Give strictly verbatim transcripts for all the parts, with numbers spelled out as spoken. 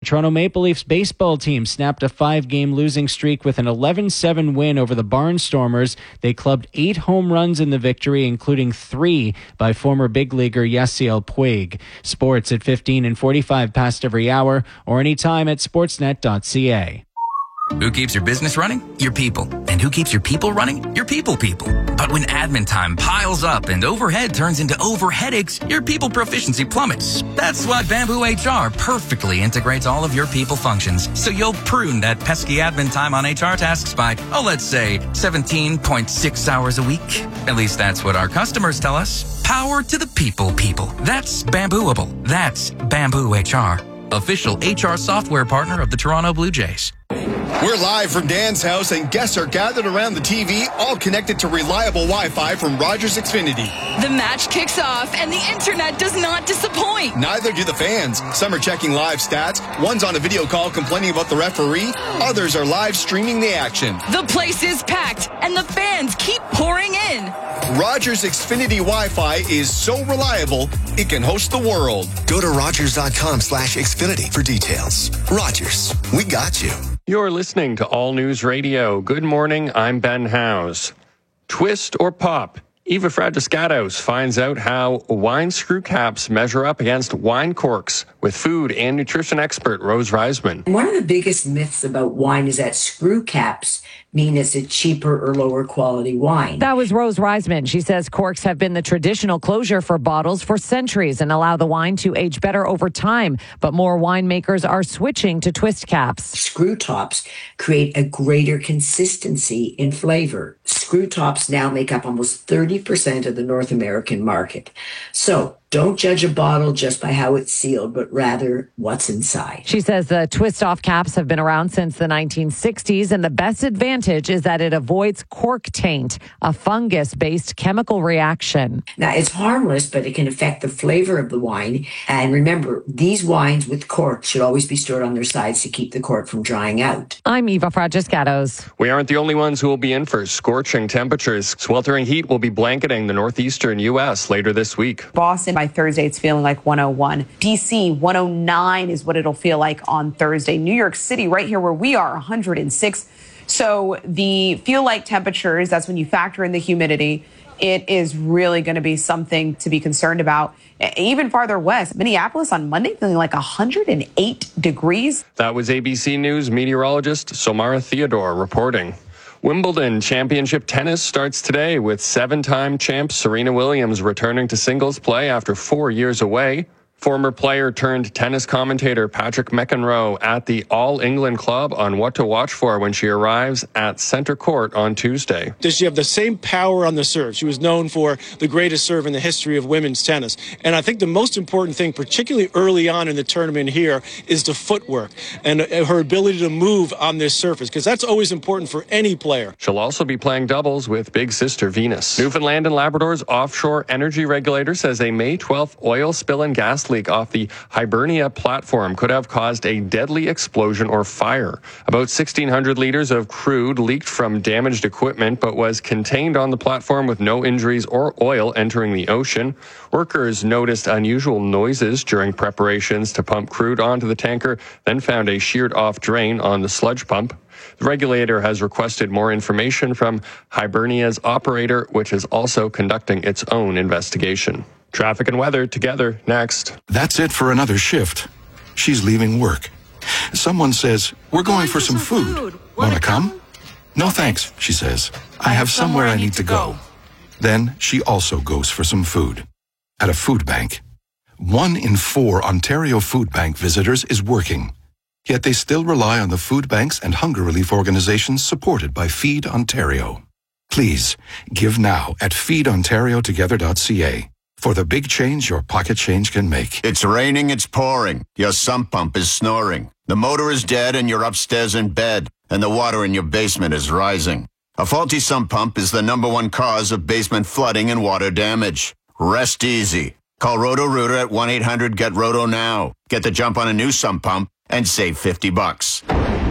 Toronto Maple Leafs baseball team snapped a five-game losing streak with an eleven seven win over the Barnstormers. They clubbed eight home runs in the victory, including three by former big leaguer Yasiel Puig. Sports at fifteen and forty-five past every hour or anytime at sportsnet dot c a. Who keeps your business running? Your people. And who keeps your people running? Your people people. But when admin time piles up and overhead turns into over headaches, your people proficiency plummets. That's why Bamboo H R perfectly integrates all of your people functions, so you'll prune that pesky admin time on H R tasks by, oh, let's say seventeen point six hours a week. At least that's what our customers tell us. Power to the people people. That's Bambooable. That's Bamboo H R. Official H R software partner of the Toronto Blue Jays. We're live from Dan's house, and guests are gathered around the T V, all connected to reliable Wi-Fi from Rogers Xfinity. The match kicks off, and the internet does not disappoint. Neither do the fans. Some are checking live stats. One's on a video call complaining about the referee. Others are live streaming the action. The place is packed, and the fans keep pouring in. Rogers Xfinity Wi-Fi is so reliable, it can host the world. Go to rogers.com slash Xfinity for details. Rogers, we got you. You're listening to All News Radio. Good morning, I'm Ben Howes. Twist or pop? Eva Fradiskatos finds out how wine screw caps measure up against wine corks with food and nutrition expert Rose Reisman. One of the biggest myths about wine is that screw caps mean it's a cheaper or lower quality wine. That was Rose Reisman. She says corks have been the traditional closure for bottles for centuries and allow the wine to age better over time. But more winemakers are switching to twist caps. Screw tops create a greater consistency in flavor. Screw tops now make up almost thirty percent of the North American market. So don't judge a bottle just by how it's sealed, but rather what's inside. She says the twist-off caps have been around since the nineteen sixties, and the best advantage is that it avoids cork taint, a fungus-based chemical reaction. Now, it's harmless, but it can affect the flavor of the wine. And remember, these wines with cork should always be stored on their sides to keep the cork from drying out. I'm Eva Fradiskatos. We aren't the only ones who will be in for scorching temperatures. Sweltering heat will be blanketing the northeastern U S later this week. Boston, by Thursday, it's feeling like one oh one. D C, one oh nine is what it'll feel like on Thursday. New York City, right here where we are, one hundred six. So the feel-like temperatures, that's when you factor in the humidity, it is really going to be something to be concerned about. Even farther west, Minneapolis on Monday feeling like one hundred eight degrees. That was A B C News meteorologist Somara Theodore reporting. Wimbledon Championship tennis starts today with seven-time champ Serena Williams returning to singles play after four years away. Former player turned tennis commentator Patrick McEnroe at the All England Club on what to watch for when she arrives at Centre Court on Tuesday. Does she have the same power on the serve? She was known for the greatest serve in the history of women's tennis. And I think the most important thing, particularly early on in the tournament here, is the footwork and her ability to move on this surface, because that's always important for any player. She'll also be playing doubles with big sister Venus. Newfoundland and Labrador's offshore energy regulator says a May twelfth oil spill and gas leak off the Hibernia platform could have caused a deadly explosion or fire. About sixteen hundred liters of crude leaked from damaged equipment, but was contained on the platform with no injuries or oil entering the ocean. Workers noticed unusual noises during preparations to pump crude onto the tanker, then found a sheared off drain on the sludge pump. The regulator has requested more information from Hibernia's operator, which is also conducting its own investigation. Traffic and weather together next. That's it for another shift. She's leaving work. Someone says, we're going, going for, for some, some food. food. Want to come? come? No thanks, she says. I, I have somewhere, somewhere I need to go. go. Then she also goes for some food. At a food bank. One in four Ontario Food Bank visitors is working. Yet they still rely on the food banks and hunger relief organizations supported by Feed Ontario. Please, give now at feed ontario together dot c a. For the big change your pocket change can make. It's raining, it's pouring. Your sump pump is snoring. The motor is dead and you're upstairs in bed. And the water in your basement is rising. A faulty sump pump is the number one cause of basement flooding and water damage. Rest easy. Call Roto-Rooter at one eight hundred get roto now. Get the jump on a new sump pump and save fifty bucks.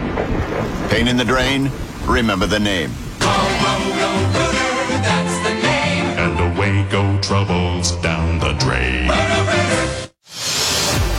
Pain in the drain? Remember the name. Call Roto-Rooter, that's the name. And away go troubles down the drain.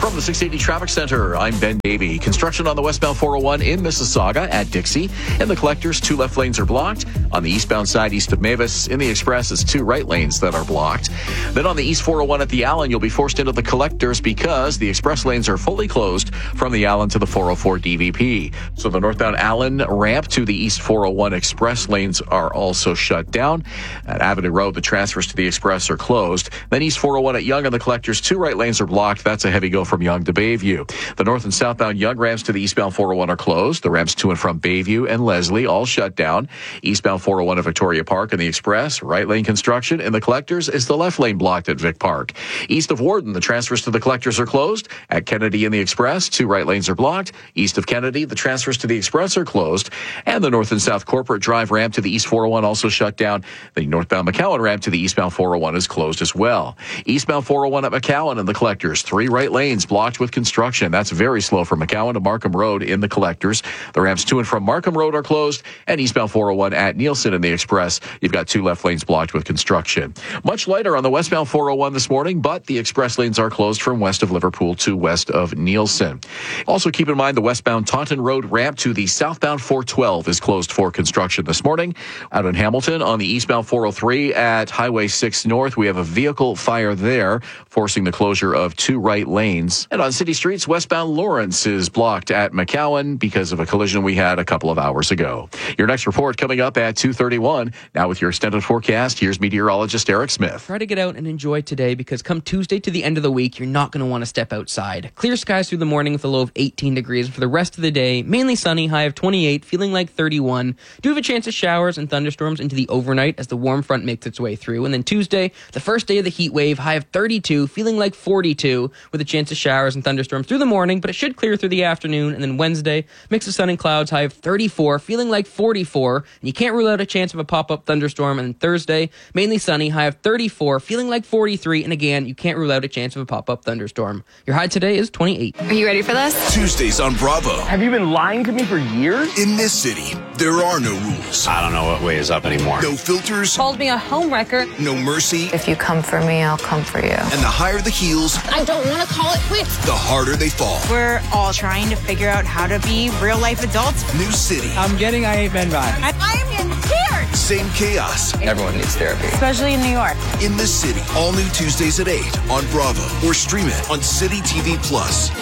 From the six eighty Traffic Center, I'm Ben Davey. Construction on the westbound four oh one in Mississauga at Dixie. In the collectors, two left lanes are blocked. On the eastbound side, east of Mavis, in the express, it's two right lanes that are blocked. Then on the east four oh one at the Allen, you'll be forced into the collectors because the express lanes are fully closed from the Allen to the four oh four D V P. So the northbound Allen ramp to the east four oh one express lanes are also shut down. At Avenue Road, the transfers to the express are closed. Then east four oh one at Yonge and the collectors, two right lanes are blocked. That's a heavy go from Yonge to Bayview. The north and southbound Yonge ramps to the eastbound four oh one are closed. The ramps to and from Bayview and Leslie all shut down. Eastbound four oh one at Victoria Park and the express, right lane construction. In the collectors is the left lane blocked at Vic Park. East of Warden, the transfers to the collectors are closed. At Kennedy and the express, two right lanes are blocked. East of Kennedy, the transfers to the express are closed. And the north and south Corporate Drive ramp to the east four oh one also shut down. The northbound McCowan ramp to the eastbound four oh one is closed as well. Eastbound four oh one at McCowan and the collectors, three right lanes blocked with construction. That's very slow from McCowan to Markham Road in the collectors. The ramps to and from Markham Road are closed, and eastbound four oh one at Nielsen in the express, you've got two left lanes blocked with construction. Much lighter on the westbound four oh one this morning, but the express lanes are closed from west of Liverpool to west of Nielsen. Also keep in mind the westbound Taunton Road ramp to the southbound four twelve is closed for construction this morning. Out in Hamilton on the eastbound four oh three at Highway six North, we have a vehicle fire there, forcing the closure of two right lanes. And on city streets, westbound Lawrence is blocked at McCowan because of a collision we had a couple of hours ago. Your next report coming up at two thirty-one. Now with your extended forecast, here's meteorologist Eric Smith. Try to get out and enjoy today because come Tuesday to the end of the week, you're not going to want to step outside. Clear skies through the morning with a low of eighteen degrees. For the rest of the day, mainly sunny, high of twenty-eight, feeling like thirty-one. Do have a chance of showers and thunderstorms into the overnight as the warm front makes its way through. And then Tuesday, the first day of the heat wave, high of thirty-two, feeling like forty-two, with a chance of showers and thunderstorms through the morning, but it should clear through the afternoon. And then Wednesday, mix of sun and clouds, high of thirty-four, feeling like forty-four. And you can't rule out a chance of a pop-up thunderstorm. And then Thursday, mainly sunny, high of thirty-four, feeling like forty-three. And again, you can't rule out a chance of a pop-up thunderstorm. Your high today is twenty-eight. Are you ready for this? Tuesdays on Bravo. Have you been lying to me for years? In this city, there are no rules. I don't know what way is up anymore. No filters. Called me a homewrecker. No mercy. If you come for me, I'll come for you. And the higher the heels, I don't want to call it quits. the harder they fall. We're all trying to figure out how to be real life adults. New city. I'm getting I Hate Men vibes. I, I'm in tears. Same chaos. Everyone needs therapy. Especially in New York. In the city. All new Tuesdays at eight on Bravo or stream it on City T V Plus.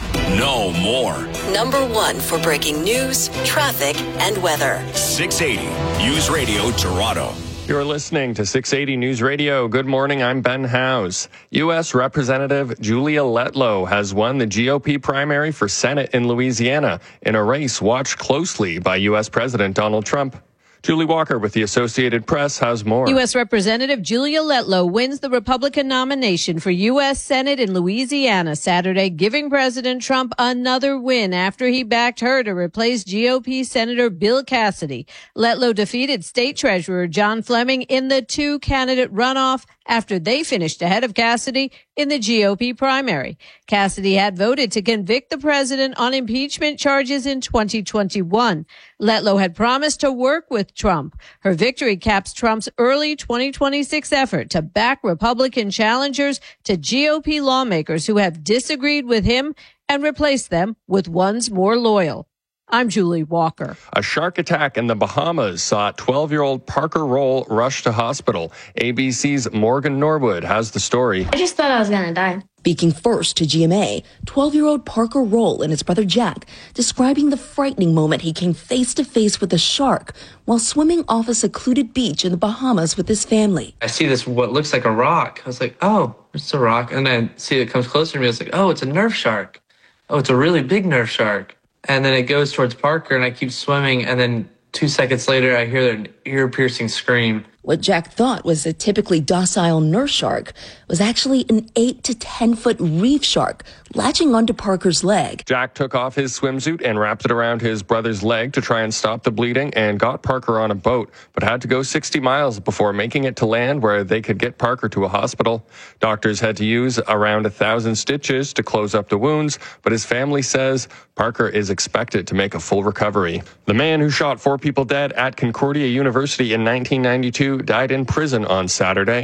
No more. Number one for breaking news, traffic, and weather. six eighty News Radio Toronto. You're listening to six eighty News Radio. Good morning, I'm Ben Howes. U S Representative Julia Letlow has won the G O P primary for Senate in Louisiana in a race watched closely by U S President Donald Trump. Julie Walker with the Associated Press has more. U S Representative Julia Letlow wins the Republican nomination for U S Senate in Louisiana Saturday, giving President Trump another win after he backed her to replace G O P Senator Bill Cassidy. Letlow defeated State Treasurer John Fleming in the two-candidate runoff after they finished ahead of Cassidy in the G O P primary. Cassidy had voted to convict the president on impeachment charges in twenty twenty-one. Letlow had promised to work with Trump. Her victory caps Trump's early twenty twenty-six effort to back Republican challengers to G O P lawmakers who have disagreed with him and replace them with ones more loyal. I'm Julie Walker. A shark attack in the Bahamas saw twelve-year-old Parker Roll rush to hospital. A B C's Morgan Norwood has the story. I just thought I was going to die. Speaking first to G M A, twelve-year-old Parker Roll and his brother Jack describing the frightening moment he came face-to-face with a shark while swimming off a secluded beach in the Bahamas with his family. I see this, what looks like a rock. I was like, oh, it's a rock. And then I see it comes closer to me. I was like, oh, it's a Nerf shark. Oh, it's a really big Nerf shark. And then it goes towards Parker, and I keep swimming, and then two seconds later, I hear an ear-piercing scream. What Jack thought was a typically docile nurse shark was actually an eight to ten foot reef shark latching onto Parker's leg. Jack took off his swimsuit and wrapped it around his brother's leg to try and stop the bleeding and got Parker on a boat, but had to go sixty miles before making it to land where they could get Parker to a hospital. Doctors had to use around a thousand stitches to close up the wounds, but his family says Parker is expected to make a full recovery. The man who shot four people dead at Concordia University in nineteen ninety-two died in prison on Saturday.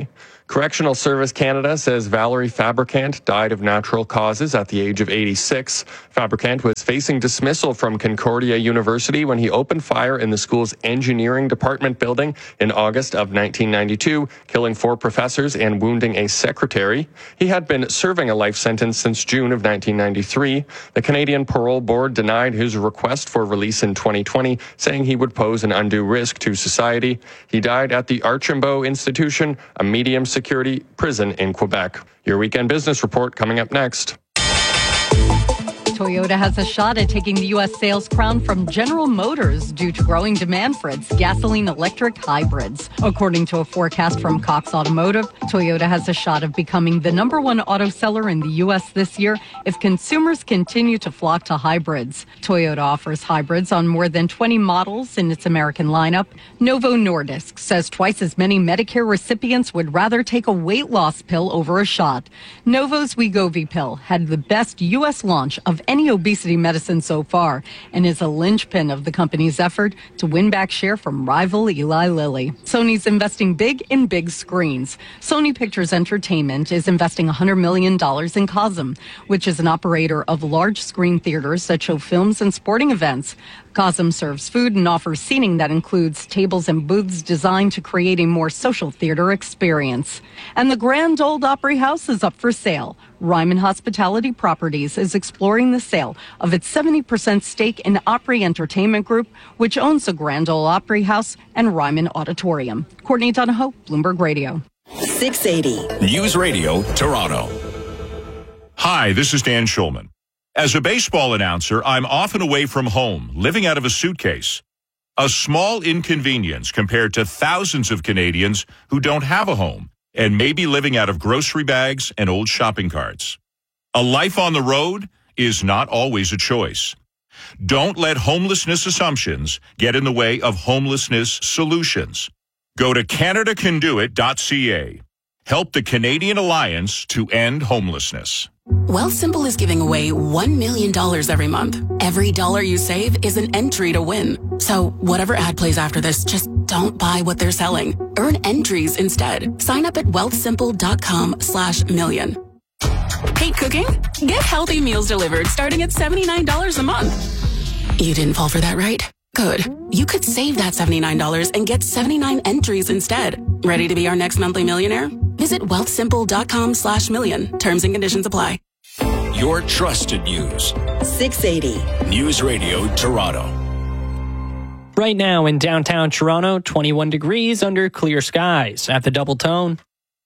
Correctional Service Canada says Valerie Fabricant died of natural causes at the age of eighty-six. Fabricant was facing dismissal from Concordia University when he opened fire in the school's engineering department building in August of nineteen ninety-two, killing four professors and wounding a secretary. He had been serving a life sentence since June of nineteen ninety-three. The Canadian Parole Board denied his request for release in twenty twenty, saying he would pose an undue risk to society. He died at the Archambault Institution, a medium security prison in Quebec. Your weekend business report coming up next. Toyota has a shot at taking the U S sales crown from General Motors due to growing demand for its gasoline-electric hybrids. According to a forecast from Cox Automotive, Toyota has a shot of becoming the number one auto seller in the U S this year if consumers continue to flock to hybrids. Toyota offers hybrids on more than twenty models in its American lineup. Novo Nordisk says twice as many Medicare recipients would rather take a weight loss pill over a shot. Novo's Wegovy pill had the best U S launch of any obesity medicine so far and is a linchpin of the company's effort to win back share from rival Eli Lilly. Sony's investing big in big screens. Sony Pictures Entertainment is investing one hundred million dollars in Cosm, which is an operator of large screen theaters that show films and sporting events. Cosm serves food and offers seating that includes tables and booths designed to create a more social theater experience. And the Grand Ole Opry House is up for sale. Ryman Hospitality Properties is exploring the sale of its seventy percent stake in Opry Entertainment Group, which owns the Grand Ole Opry House and Ryman Auditorium. Courtney Donahoe, Bloomberg Radio. six eighty. News Radio, Toronto. Hi, this is Dan Schulman. As a baseball announcer, I'm often away from home, living out of a suitcase. A small inconvenience compared to thousands of Canadians who don't have a home and may be living out of grocery bags and old shopping carts. A life on the road is not always a choice. Don't let homelessness assumptions get in the way of homelessness solutions. Go to canada can do it dot c a. Help the Canadian Alliance to End Homelessness. Wealthsimple is giving away one million dollars every month. Every dollar you save is an entry to win. So whatever ad plays after this, just don't buy what they're selling. Earn entries instead. Sign up at wealthsimple.com slash million. Hate cooking? Get healthy meals delivered starting at seventy-nine dollars a month. You didn't fall for that, right? Good. You could save that seventy-nine dollars and get seventy-nine entries instead. Ready to be our next monthly millionaire? Visit wealthsimple.com slash million. Terms and conditions apply. Your trusted news. six eighty. News Radio, Toronto. Right now in downtown Toronto, twenty-one degrees under clear skies at the Double Tone.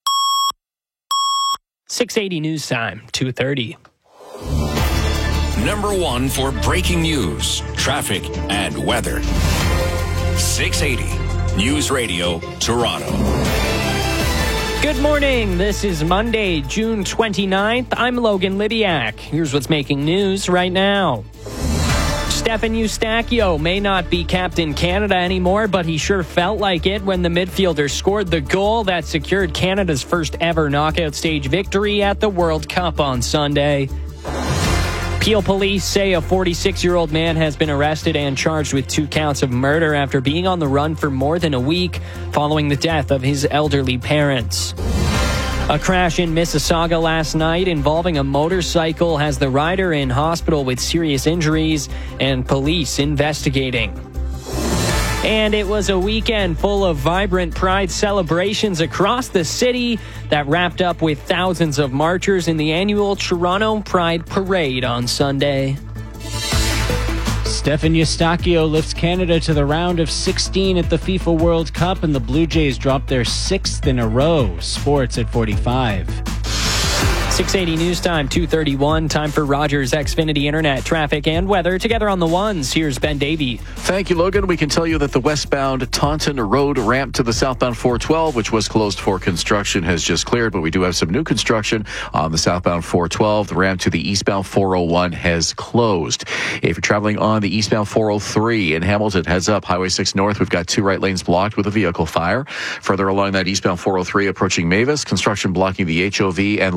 six eighty news time, two thirty. Number one for breaking news, traffic, and weather. six eighty. News Radio, Toronto. Good morning. This is Monday, June twenty-ninth. I'm Logan Libiak. Here's what's making news right now. Stefan Eustachio may not be Captain Canada anymore, but he sure felt like it when the midfielder scored the goal that secured Canada's first ever knockout stage victory at the World Cup on Sunday. Peel police say a forty-six-year-old man has been arrested and charged with two counts of murder after being on the run for more than a week following the death of his elderly parents. A crash in Mississauga last night involving a motorcycle has the rider in hospital with serious injuries and police investigating. And it was a weekend full of vibrant Pride celebrations across the city that wrapped up with thousands of marchers in the annual Toronto Pride Parade on Sunday. Stefan Eustachio lifts Canada to the round of sixteen at the FIFA World Cup, and the Blue Jays drop their sixth in a row. Sports at forty-five. six eighty news time, two thirty-one. Time for Rogers Xfinity Internet, traffic, and weather. Together on the ones, here's Ben Davey. Thank you, Logan. We can tell you that the westbound Taunton Road ramp to the southbound four twelve, which was closed for construction, has just cleared, but we do have some new construction on the southbound four twelve. The ramp to the eastbound four oh one has closed. If you're traveling on the eastbound four oh three in Hamilton, heads up, Highway six North, we've got two right lanes blocked with a vehicle fire. Further along that eastbound four oh three approaching Mavis, construction blocking the H O V and left lane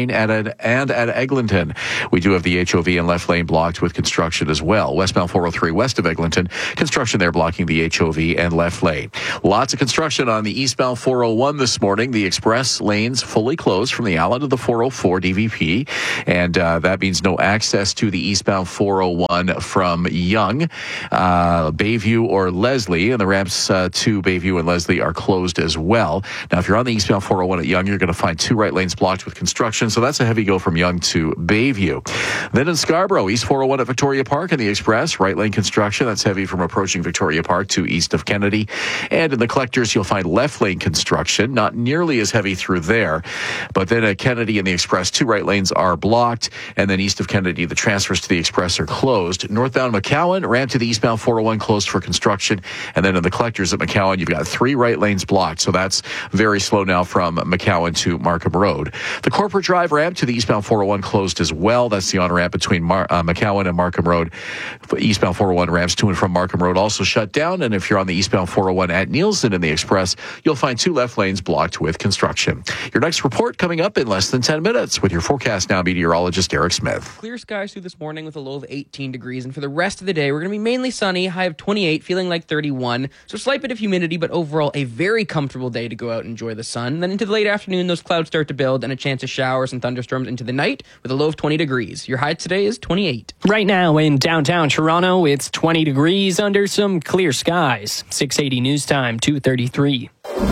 lane and at, and at Eglinton. We do have the H O V and left lane blocked with construction as well. Westbound four oh three west of Eglinton, construction there blocking the H O V and left lane. Lots of construction on the eastbound four oh one this morning. The express lanes fully closed from the Allen to the four oh four D V P, and uh, that means no access to the eastbound four oh one from Young, uh, Bayview, or Leslie, and the ramps uh, to Bayview and Leslie are closed as well. Now, if you're on the eastbound four oh one at Young, you're going to find two right lanes blocked with construction, so that's a heavy go from Young to Bayview. Then in Scarborough, east four oh one at Victoria Park and the express, right lane construction, that's heavy from approaching Victoria Park to east of Kennedy. And in the collectors, you'll find left lane construction, not nearly as heavy through there, but then at Kennedy and the express, two right lanes are blocked, and then east of Kennedy, the transfers to the express are closed. Northbound McCowan, ramp to the eastbound four oh one closed for construction, and then in the collectors at McCowan, you've got three right lanes blocked, so that's very slow now from McCowan to Markham Road. The Corporate Drive ramp to the eastbound four oh one closed as well. That's the on-ramp between Mar- uh, McCowan and Markham Road. Eastbound four oh one ramps to and from Markham Road also shut down, and if you're on the eastbound four oh one at Nielsen in the express, you'll find two left lanes blocked with construction. Your next report coming up in less than ten minutes with your forecast now, meteorologist Eric Smith. Clear skies through this morning with a low of eighteen degrees, and for the rest of the day, we're going to be mainly sunny, high of twenty-eight, feeling like thirty-one. So a slight bit of humidity, but overall a very comfortable day to go out and enjoy the sun. Then into the late afternoon, those clouds start to build, and a chance of showers and thunderstorms into the night with a low of twenty degrees. Your high today is twenty-eight. Right now in downtown Toronto, it's twenty degrees under some clear skies. six eighty News Time, two thirty-three.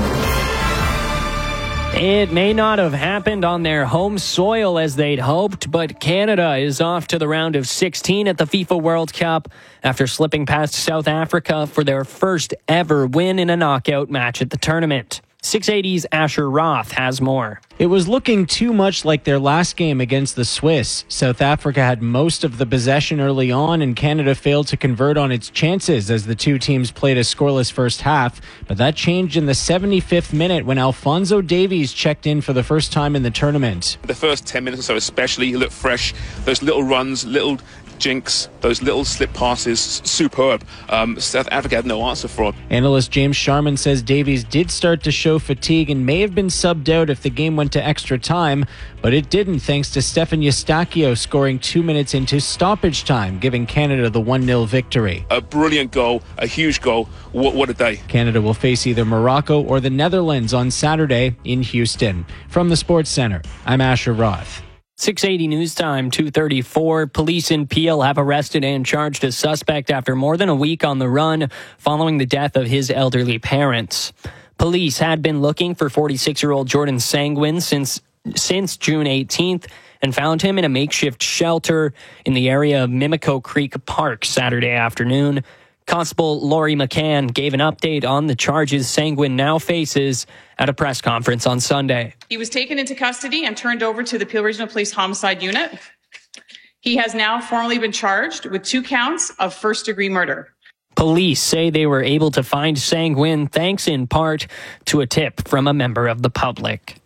It may not have happened on their home soil as they'd hoped, but Canada is off to the round of sixteen at the FIFA World Cup after slipping past South Africa for their first ever win in a knockout match at the tournament. six eighty's Asher Roth has more. It was looking too much like their last game against the Swiss. South Africa had most of the possession early on, and Canada failed to convert on its chances as the two teams played a scoreless first half. But that changed in the seventy-fifth minute when Alphonso Davies checked in for the first time in the tournament. The first ten minutes or so especially, he looked fresh. Those little runs, little jinks, those little slip passes, superb. Um, South Africa had no answer for it. Analyst James Sharman says Davies did start to show fatigue and may have been subbed out if the game went to extra time, but it didn't thanks to Stefan Eustáquio scoring two minutes into stoppage time, giving Canada the one nil victory. A brilliant goal, a huge goal. What, what a day. Canada will face either Morocco or the Netherlands on Saturday in Houston. From the Sports Center, I'm Asher Roth. six eighty News Time, two thirty-four. Police in Peel have arrested and charged a suspect after more than a week on the run following the death of his elderly parents. Police had been looking for forty-six-year-old Jordan Sanguin since since June eighteenth and found him in a makeshift shelter in the area of Mimico Creek Park Saturday afternoon. Constable Laurie McCann gave an update on the charges Sanguin now faces at a press conference on Sunday. He was taken into custody and turned over to the Peel Regional Police Homicide Unit. He has now formally been charged with two counts of first-degree murder. Police say they were able to find Sanguin thanks in part to a tip from a member of the public.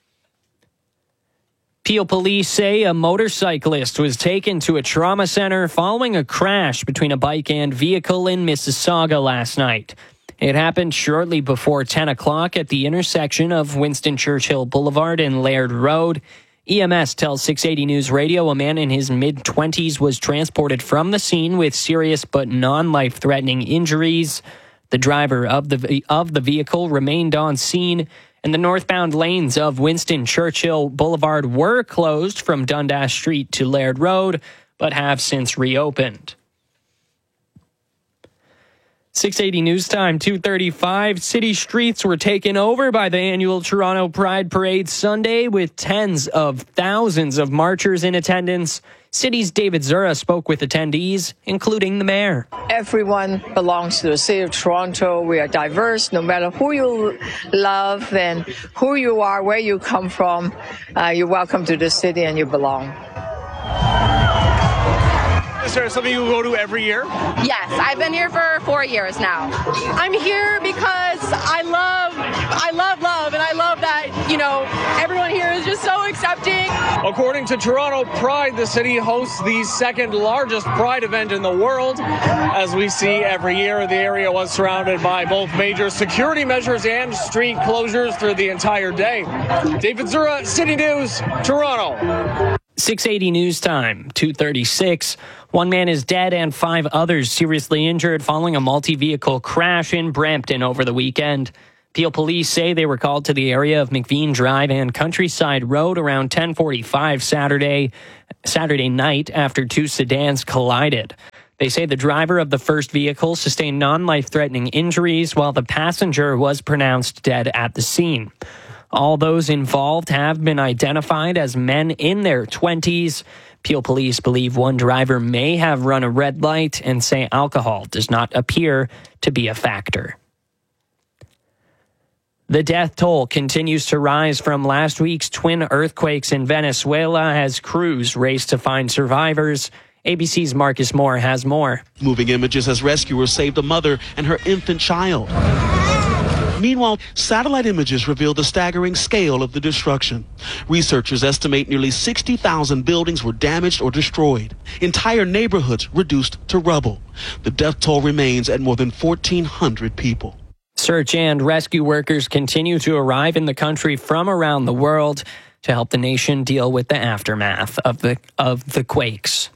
Peel police say a motorcyclist was taken to a trauma center following a crash between a bike and vehicle in Mississauga last night. It happened shortly before ten o'clock at the intersection of Winston Churchill Boulevard and Laird Road. E M S tells six eighty News Radio a man in his mid-twenties was transported from the scene with serious but non-life-threatening injuries. The driver of the of the vehicle remained on scene, and the northbound lanes of Winston Churchill Boulevard were closed from Dundas Street to Laird Road, but have since reopened. six eighty News Time, two thirty-five. City streets were taken over by the annual Toronto Pride Parade Sunday with tens of thousands of marchers in attendance. City's David Zura spoke with attendees, including the mayor. Everyone belongs to the city of Toronto. We are diverse. No matter who you love and who you are, where you come from, uh, you're welcome to the city and you belong. Is there something you go to every year? Yes, I've been here for four years now. I'm here because I love, I love love, and I love that, you know, everyone here is just so accepting. According to Toronto Pride, the city hosts the second largest Pride event in the world. As we see every year, the area was surrounded by both major security measures and street closures for the entire day. David Zura, City News, Toronto. six eighty news time, two thirty-six. One man is dead and five others seriously injured following a multi-vehicle crash in Brampton over the weekend. Peel police say they were called to the area of McVean Drive and Countryside Road around ten forty-five Saturday, Saturday night after two sedans collided. They say the driver of the first vehicle sustained non-life-threatening injuries while the passenger was pronounced dead at the scene. All those involved have been identified as men in their twenties. Peel police believe one driver may have run a red light and say alcohol does not appear to be a factor. The death toll continues to rise from last week's twin earthquakes in Venezuela as crews race to find survivors. A B C's Marcus Moore has more. Moving images as rescuers saved a mother and her infant child. Meanwhile, satellite images reveal the staggering scale of the destruction. Researchers estimate nearly sixty thousand buildings were damaged or destroyed. Entire neighborhoods reduced to rubble. The death toll remains at more than fourteen hundred people. Search and rescue workers continue to arrive in the country from around the world to help the nation deal with the aftermath of the of the quakes.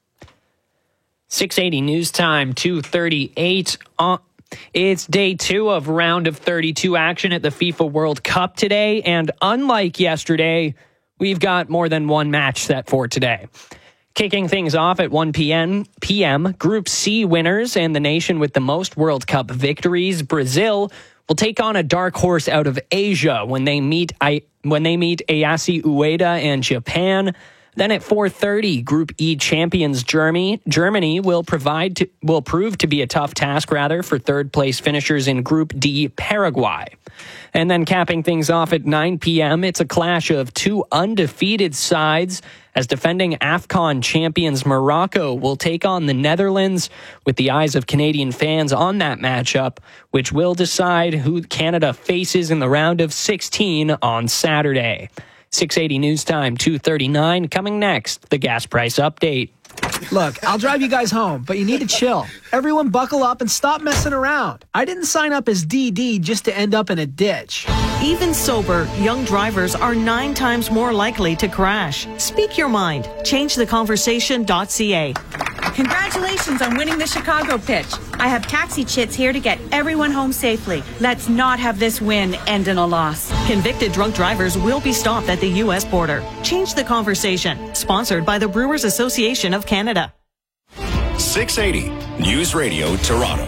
six eighty news time, two thirty-eight. Uh, it's day two of round of thirty-two action at the FIFA World Cup today, and unlike yesterday, we've got more than one match set for today. Kicking things off at one p.m., P M, Group C winners and the nation with the most World Cup victories, Brazil, will take on a dark horse out of Asia when they meet I, when they meet Ayase Ueda and Japan. Then at four thirty, Group E champions Germany, Germany will provide to, will prove to be a tough task rather for third place finishers in Group D, Paraguay. And then capping things off at nine p.m., it's a clash of two undefeated sides as defending AFCON champions Morocco will take on the Netherlands with the eyes of Canadian fans on that matchup, which will decide who Canada faces in the round of sixteen on Saturday. six eighty news time, two thirty-nine. Coming next, the gas price update. Look, I'll drive you guys home, but you need to chill. Everyone buckle up and stop messing around. I didn't sign up as D D just to end up in a ditch. Even sober, young drivers are nine times more likely to crash. Speak your mind. change the conversation dot c a. Congratulations on winning the Chicago pitch. I have taxi chits here to get everyone home safely. Let's not have this win end in a loss. Convicted drunk drivers will be stopped at the U S border. Change the conversation. Sponsored by the Brewers Association of Canada. six eighty News Radio Toronto.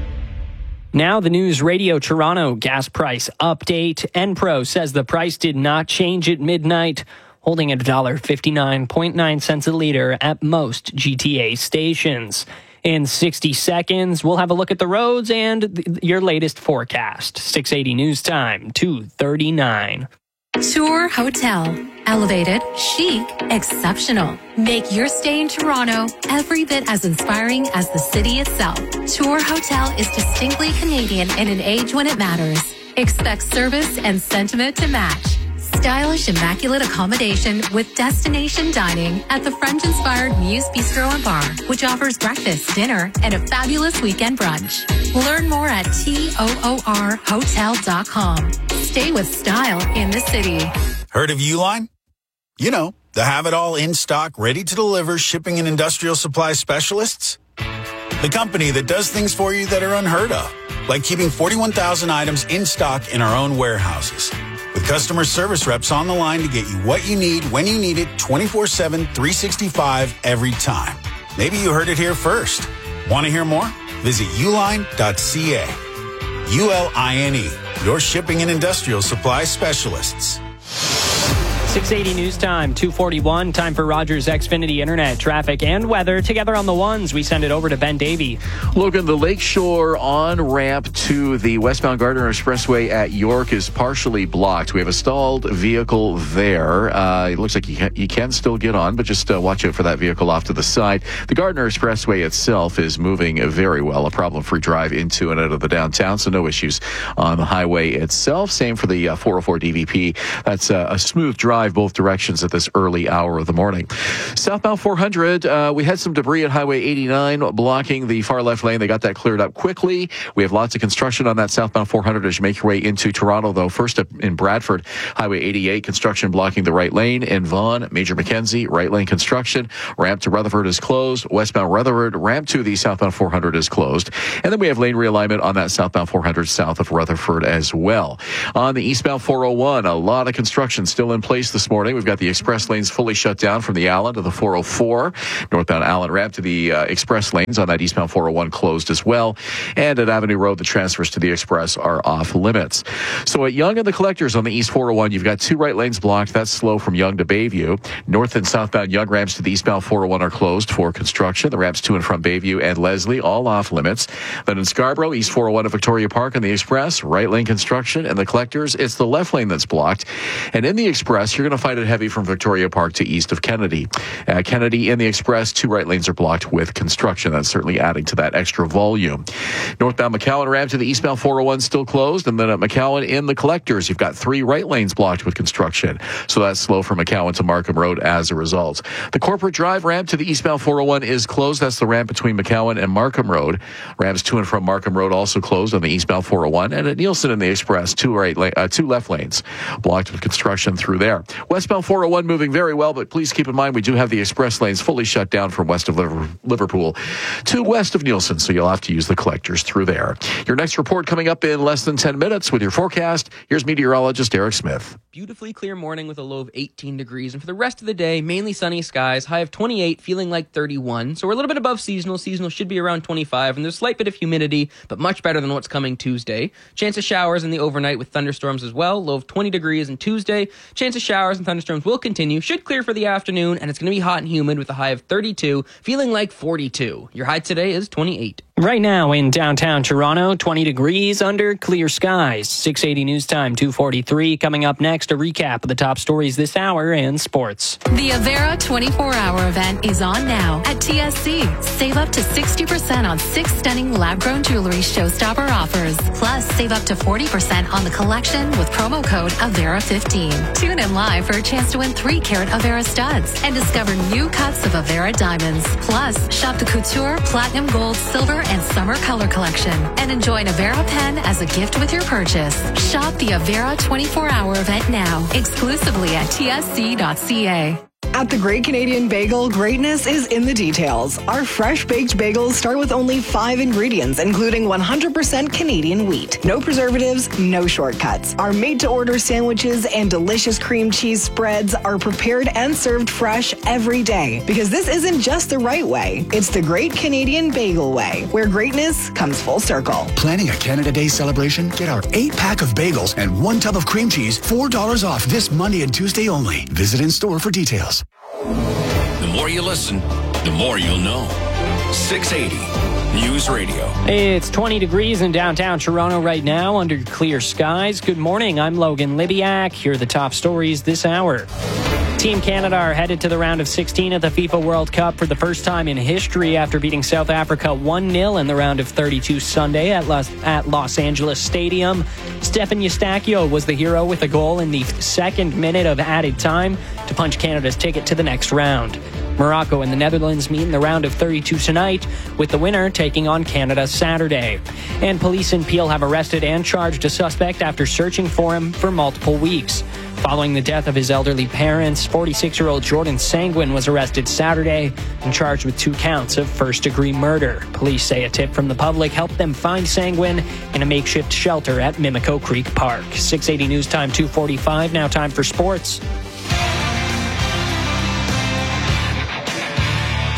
Now the News Radio Toronto gas price update. Enpro says the price did not change at midnight, holding at one dollar fifty-nine point nine cents a liter at most G T A stations. In sixty seconds, we'll have a look at the roads and th- your latest forecast. six eighty News Time, two thirty-nine. Tour Hotel. Elevated, chic, exceptional. Make your stay in Toronto every bit as inspiring as the city itself. Tour Hotel is distinctly Canadian in an age when it matters. Expect service and sentiment to match. Stylish, immaculate accommodation with destination dining at the French-inspired Muse Bistro and Bar, which offers breakfast, dinner, and a fabulous weekend brunch. Learn more at toor hotel dot com. Stay with style in the city. Heard of Uline? You know, the have-it-all in-stock, ready-to-deliver shipping and industrial supply specialists. The company that does things for you that are unheard of, like keeping forty-one thousand items in stock in our own warehouses. With customer service reps on the line to get you what you need, when you need it, twenty-four seven, three sixty-five, every time. Maybe you heard it here first. Want to hear more? Visit uline dot c a. U L I N E, your shipping and industrial supply specialists. six eighty News Time, two forty-one. Time for Rogers Xfinity Internet, traffic, and weather. Together on the ones, we send it over to Ben Davey. Logan, the Lakeshore on-ramp to the westbound Gardiner Expressway at York is partially blocked. We have a stalled vehicle there. Uh, it looks like you can, you can still get on, but just uh, watch out for that vehicle off to the side. The Gardiner Expressway itself is moving very well. A problem-free drive into and out of the downtown, so no issues on the highway itself. Same for the uh, four oh four D V P. That's uh, a smooth drive both directions at this early hour of the morning. Southbound four hundred, uh, we had some debris at Highway eighty-nine blocking the far left lane. They got that cleared up quickly. We have lots of construction on that southbound four hundred as you make your way into Toronto, though. First up in Bradford, Highway eighty-eight, construction blocking the right lane. In Vaughan, Major Mackenzie, right lane construction. Ramp to Rutherford is closed. Westbound Rutherford, ramp to the southbound four hundred is closed. And then we have lane realignment on that southbound four hundred south of Rutherford as well. On the eastbound four oh one, a lot of construction still in place this morning. We've got the express lanes fully shut down from the Allen to the four oh four. Northbound Allen ramp to the uh, express lanes on that eastbound four oh one closed as well. And at Avenue Road, the transfers to the express are off limits. So at Yonge and the Collectors on the east four oh one, you've got two right lanes blocked. That's slow from Yonge to Bayview. North and southbound Yonge ramps to the eastbound four oh one are closed for construction. The ramps to and from Bayview and Leslie, all off limits. Then in Scarborough, east four oh one to Victoria Park on the express, right lane construction. And the Collectors, it's the left lane that's blocked. And in the express, you're going to find it heavy from Victoria Park to east of Kennedy. Uh, Kennedy in the express, two right lanes are blocked with construction. That's certainly adding to that extra volume. Northbound McCowan ramp to the eastbound four oh one still closed. And then at McCowan in the Collectors, you've got three right lanes blocked with construction. So that's slow from McCowan to Markham Road as a result. The Corporate Drive ramp to the eastbound four oh one is closed. That's the ramp between McCowan and Markham Road. Ramps to and from Markham Road also closed on the eastbound four oh one. And at Nielsen in the express, two right la- uh, two left lanes blocked with construction through there. Westbound four oh one moving very well, but please keep in mind we do have the express lanes fully shut down from west of Liverpool to west of Nielsen, so you'll have to use the Collectors through there. Your next report coming up in less than ten minutes with your forecast. Here's meteorologist Eric Smith. Beautifully clear morning with a low of eighteen degrees, and for the rest of the day, mainly sunny skies, high of twenty-eight, feeling like thirty-one. So we're a little bit above seasonal. Seasonal should be around twenty-five, and there's a slight bit of humidity, but much better than what's coming Tuesday. Chance of showers in the overnight with thunderstorms as well. Low of twenty degrees on Tuesday. Chance of showers and thunderstorms will continue. Should clear for the afternoon, and it's going to be hot and humid with a high of thirty-two, feeling like forty-two. Your high today is twenty-eight. Right now in downtown Toronto, twenty degrees under clear skies. six eighty News Time, two forty-three. Coming up next, a recap of the top stories this hour in sports. The Avera twenty-four hour event is on now at T S C. Save up to sixty percent on six stunning lab-grown jewelry showstopper offers. Plus, save up to forty percent on the collection with promo code Avera fifteen. Tune in live for a chance to win three carat Avera studs and discover new cuts of Avera diamonds. Plus, shop the Couture, Platinum Gold, Silver, and Summer Color Collection and enjoy an Avera pen as a gift with your purchase. Shop the Avera twenty-four hour event now, exclusively at T S C dot C A. At the Great Canadian Bagel, greatness is in the details. Our fresh baked bagels start with only five ingredients, including one hundred percent Canadian wheat. No preservatives, no shortcuts. Our made-to-order sandwiches and delicious cream cheese spreads are prepared and served fresh every day. Because this isn't just the right way, it's the Great Canadian Bagel way, where greatness comes full circle. Planning a Canada Day celebration? Get our eight-pack of bagels and one tub of cream cheese, four dollars off this Monday and Tuesday only. Visit in-store for details. The more you listen, the more you'll know. six eighty News Radio. It's twenty degrees in downtown Toronto right now under clear skies. Good morning. I'm Logan Libiak. Here are the top stories this hour. Team Canada are headed to the round of sixteen at the FIFA World Cup for the first time in history after beating South Africa one nil in the round of thirty-two Sunday at Los, at Los Angeles Stadium. Stefan Eustáquio was the hero with a goal in the second minute of added time to punch Canada's ticket to the next round. Morocco and the Netherlands meet in the round of thirty-two tonight, with the winner taking on Canada Saturday. And police in Peel have arrested and charged a suspect after searching for him for multiple weeks. Following the death of his elderly parents, forty-six-year-old Jordan Sanguin was arrested Saturday and charged with two counts of first-degree murder. Police say a tip from the public helped them find Sanguin in a makeshift shelter at Mimico Creek Park. six eighty News Time, two forty-five. Now time for sports.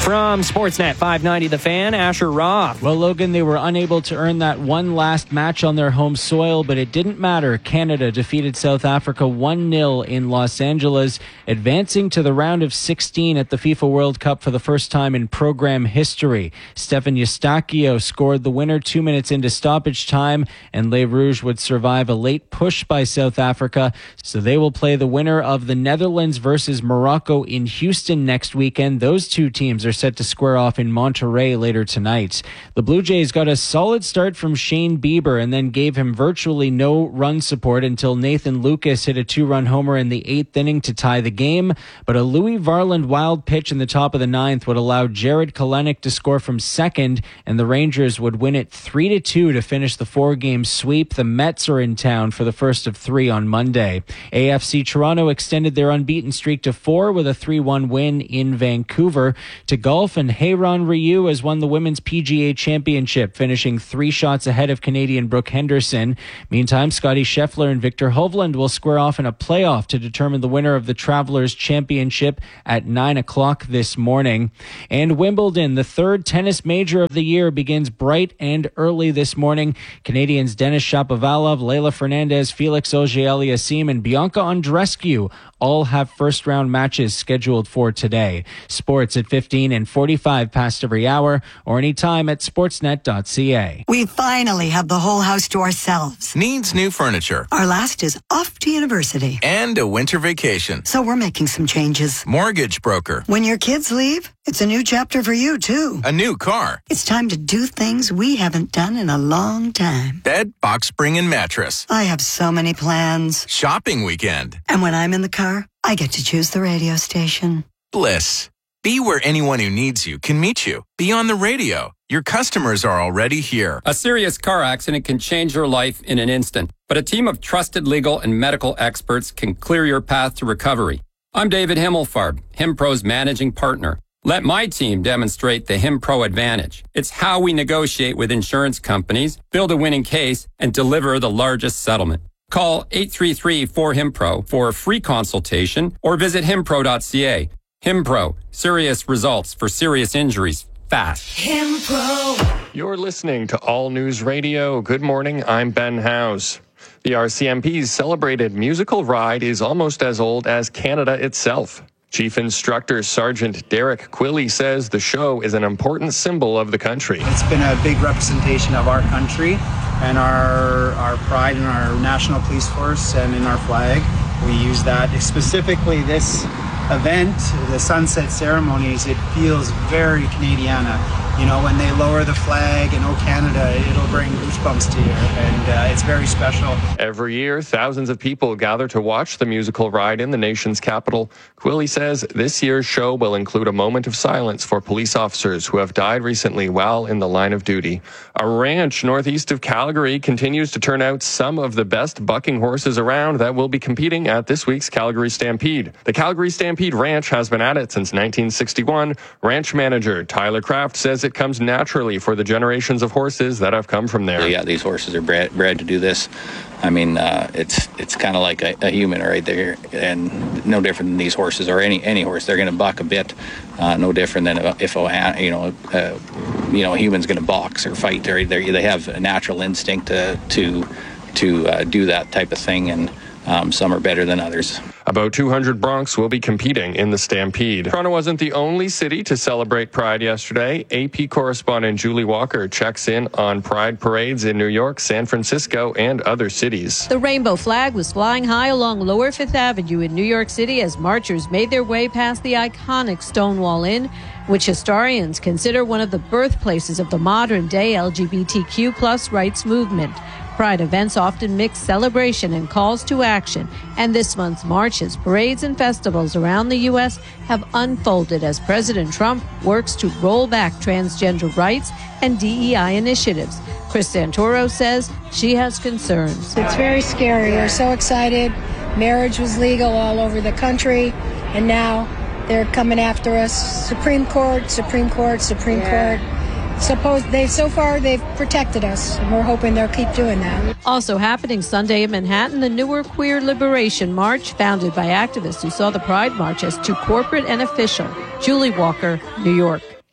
From Sportsnet five ninety The Fan, Asher Roth. Well, Logan, they were unable to earn that one last match on their home soil, but it didn't matter. Canada defeated South Africa one nil in Los Angeles, advancing to the round of sixteen at the FIFA World Cup for the first time in program history. Stefan Eustáquio scored the winner two minutes into stoppage time, and Les Rouges would survive a late push by South Africa, so they will play the winner of the Netherlands versus Morocco in Houston next weekend. Those two teams are set to square off in Monterrey later tonight. The Blue Jays got a solid start from Shane Bieber and then gave him virtually no run support until Nathan Lucas hit a two-run homer in the eighth inning to tie the game. But a Louis Varland wild pitch in the top of the ninth would allow Jared Kelenic to score from second, and the Rangers would win it three to two to finish the four-game sweep. The Mets are in town for the first of three on Monday. A F C Toronto extended their unbeaten streak to four with a three one win in Vancouver. To golf, and Heiron Ryu has won the Women's P G A Championship, finishing three shots ahead of Canadian Brooke Henderson. Meantime, Scotty Scheffler and Victor Hovland will square off in a playoff to determine the winner of the Travelers Championship at nine o'clock this morning. And Wimbledon, the third tennis major of the year, begins bright and early this morning. Canadians Denis Shapovalov, Leylah Fernandez, Felix Auger-Aliassime, and Bianca Andreescu all have first-round matches scheduled for today. Sports at fifteen and forty-five past every hour, or anytime at sportsnet dot c a. We finally have the whole house to ourselves. Needs new furniture. Our last is off to university. And a winter vacation. So we're making some changes. Mortgage broker. When your kids leave, it's a new chapter for you, too. A new car. It's time to do things we haven't done in a long time. Bed, box spring, and mattress. I have so many plans. Shopping weekend. And when I'm in the car, I get to choose the radio station. Bliss. Be where anyone who needs you can meet you. Be on the radio. Your customers are already here. A serious car accident can change your life in an instant, but a team of trusted legal and medical experts can clear your path to recovery. I'm David Himmelfarb, HimPro's managing partner. Let my team demonstrate the HimPro advantage. It's how we negotiate with insurance companies, build a winning case, and deliver the largest settlement. Call eight three three, four, HIMPRO for a free consultation or visit himpro dot c a. HimPro, serious results for serious injuries, fast. HimPro. You're listening to All News Radio. Good morning, I'm Ben Howes. The R C M P's celebrated musical ride is almost as old as Canada itself. Chief Instructor Sergeant Derek Quilly says the show is an important symbol of the country. It's been a big representation of our country and our our pride in our national police force and in our flag. We use that. Specifically, this event, the sunset ceremonies, it feels very Canadiana. You know, when they lower the flag in "Oh Canada," it'll bring goosebumps to you, and uh, it's very special. Every year, thousands of people gather to watch the musical ride in the nation's capital. Quilly says this year's show will include a moment of silence for police officers who have died recently while in the line of duty. A ranch northeast of Calgary continues to turn out some of the best bucking horses around that will be competing at this week's Calgary Stampede. The Calgary Stampede Ranch has been at it since nineteen sixty-one. Ranch manager Tyler Kraft says it comes naturally for the generations of horses that have come from there. Yeah, these horses are bred, bred to do this. I mean, uh, it's it's kind of like a, a human right there, and no different than these horses or any any horse. They're going to buck a bit, uh, no different than if a you know uh, you know a human's going to box or fight. They they have a natural instinct to to to uh, do that type of thing, and um, some are better than others. About two hundred broncs will be competing in the Stampede. Toronto wasn't the only city to celebrate Pride yesterday. A P correspondent Julie Walker checks in on Pride parades in New York, San Francisco, and other cities. The rainbow flag was flying high along Lower Fifth Avenue in New York City as marchers made their way past the iconic Stonewall Inn, which historians consider one of the birthplaces of the modern-day L G B T Q plus rights movement. Pride events often mix celebration and calls to action, and this month's marches, parades, and festivals around the U S have unfolded as President Trump works to roll back transgender rights and D E I initiatives. Chris Santoro says she has concerns. It's very scary. We're so excited. Marriage was legal all over the country, and now they're coming after us. Supreme Court, Supreme Court, Supreme yeah. Court. Suppose they so far they've protected us, and we're hoping they'll keep doing that. Also happening Sunday in Manhattan, the Newark Queer Liberation March, founded by activists who saw the Pride March as too corporate and official. Julie Walker, New York.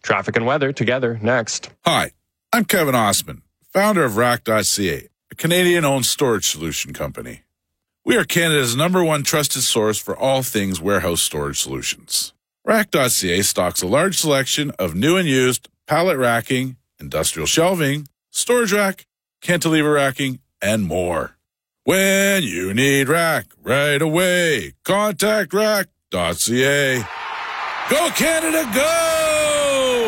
Traffic and weather together next. Hi, I'm Kevin Osman, founder of Rack dot C A, a Canadian-owned storage solution company. We are Canada's number one trusted source for all things warehouse storage solutions. Rack dot C A stocks a large selection of new and used pallet racking, industrial shelving, storage rack, cantilever racking, and more. When you need rack right away, contact Rack dot C A. Go Canada, go!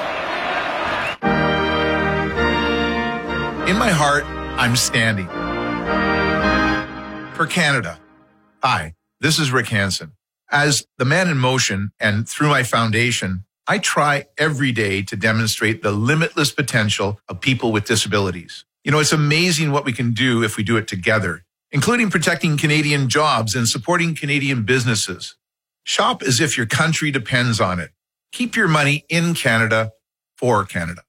In my heart, I'm standing for Canada. Hi, this is Rick Hansen. As the man in motion and through my foundation, I try every day to demonstrate the limitless potential of people with disabilities. You know, it's amazing what we can do if we do it together, including protecting Canadian jobs and supporting Canadian businesses. Shop as if your country depends on it. Keep your money in Canada for Canada.